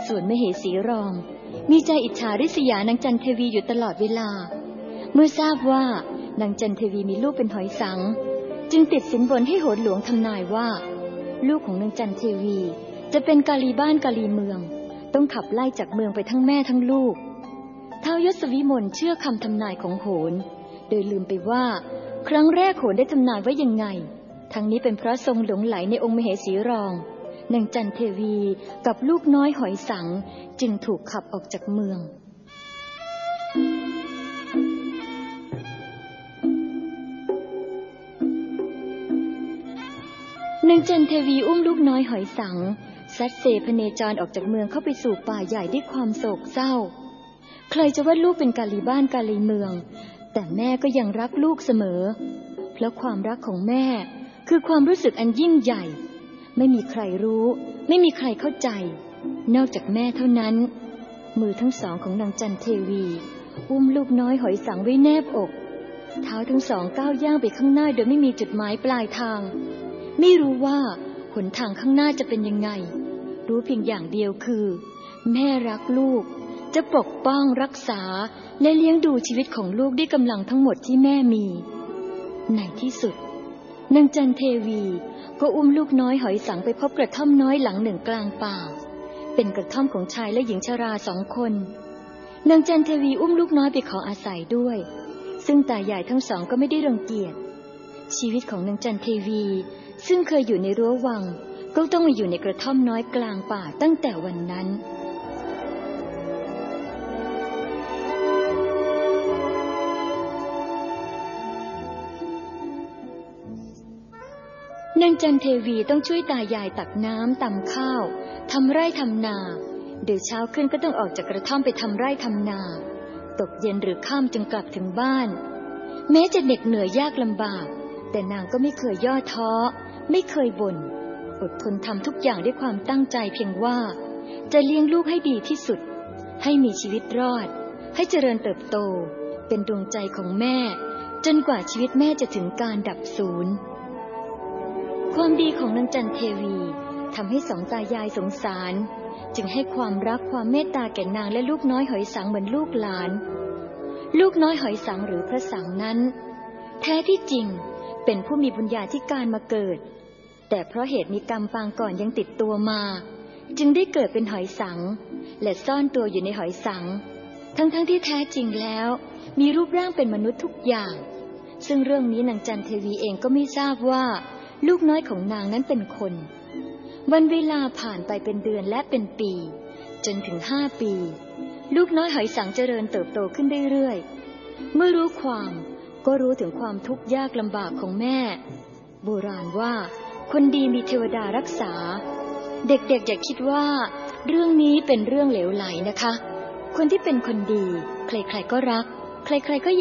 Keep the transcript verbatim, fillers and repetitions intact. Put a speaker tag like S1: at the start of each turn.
S1: สวนมเหสีรองมีใจอิจฉาริษยานางจันเทวีอยู่ตลอดเวลาเมื่อทราบว่านางจันเทวีมีลูกเป็นหอยสังจึงติดสินบนให้โหนหลวงทำนายว่าลูกของนางจันเทวีจะเป็นกาลีบ้านกาลีเมืองต้องขับไล่จากเมืองไปทั้งแม่ทั้งลูกท้าวยศวิมลเชื่อคำทำนายของโหนโดยลืมไปว่าครั้งแรกโหนได้ทำนายไว้ยังไงทั้งนี้เป็นเพราะทรงหลงไหลในองค์มเหสีรองนางจันเทวีกับลูกน้อยหอยสังจึงถูกขับออกจากเมืองนางจันเทวีอุ้มลูกน้อยหอยสังซัดเซพเนจรออกจากเมืองเข้าไปสู่ป่าใหญ่ด้วยความโศกเศร้าใครจะว่าลูกเป็นกาลีบ้านกาลีเมืองแต่แม่ก็ยังรักลูกเสมอเพราะความรักของแม่คือความรู้สึกอันยิ่งใหญ่ไม่มีใครรู้ไม่มีใครเข้าใจนอกจากแม่เท่านั้นมือทั้งสองของนางจันเทวีอุ้มลูกน้อยหอยสังไว้แนบอกเท้าทั้งสองก้าวย่างไปข้างหน้าโดยไม่มีจุดหมายปลายทางไม่รู้ว่าหนทางข้างหน้าจะเป็นยังไงรู้เพียงอย่างเดียวคือแม่รักลูกจะปกป้องรักษาและเลี้ยงดูชีวิตของลูกด้วยกำลังทั้งหมดที่แม่มีในที่สุดนางจันเทวีก็อุ้มลูกน้อยหอยสังไปพบกระท่อมน้อยหลังหนึ่งกลางป่าเป็นกระท่อมของชายและหญิงชราสองคนนางจันเทวีอุ้มลูกน้อยไปขออาศัยด้วยซึ่งตายายทั้งสองก็ไม่ได้รังเกียจชีวิตของนางจันเทวีซึ่งเคยอยู่ในรั้ววังก็ต้องมาอยู่ในกระท่อมน้อยกลางป่าตั้งแต่วันนั้นนางจันเทวีต้องช่วยตายายตักน้ำตำข้าวทำไร่ทำนาโดยเช้าขึ้นก็ต้องออกจากกระท่อมไปทำไร่ทำนาตกเย็นหรือค่ำจึงกลับถึงบ้านแม้จะเหน็ดเหนื่อยยากลำบากแต่นางก็ไม่เคยย่อท้อไม่เคยบ่นอดทนทำทุกอย่างด้วยความตั้งใจเพียงว่าจะเลี้ยงลูกให้ดีที่สุดให้มีชีวิตรอดให้เจริญเติบโตเป็นดวงใจของแม่จนกว่าชีวิตแม่จะถึงการดับสูญความดีของนางจันเทวีทำให้สองตายายสงสารจึงให้ความรักความเมตตาแก่นางและลูกน้อยหอยสังเหมือนลูกหลานลูกน้อยหอยสังหรือพระสังนั้นแท้ที่จริงเป็นผู้มีบุญญาธิการมาเกิดแต่เพราะเหตุมีกรรมปางก่อนยังติดตัวมาจึงได้เกิดเป็นหอยสังและซ่อนตัวอยู่ในหอยสังทั้งๆ ท, ที่แท้จริงแล้วมีรูปร่างเป็นมนุษย์ทุกอย่างซึ่งเรื่องนี้นางจันเทวีเองก็ไม่ทราบว่าลูกน้อยของนางนั้นเป็นคนวันเวลาผ่านไปเป็นเดือนและเป็นปีจนถึงห้าปีลูกน้อยหอยสังเจริญเติบโตขึ้นเรื่อยๆเมื่อรู้ความก็รู้ถึงความทุกข์ยากลำบากของแม่โบราณว่าคนดีมีเทวดารักษาเด็กๆ อย่าคิดว่าเรื่องนี้เป็นเรื่องเหลวไหลนะคะคนที่เป็นคนดีใครๆก็รักใครๆก็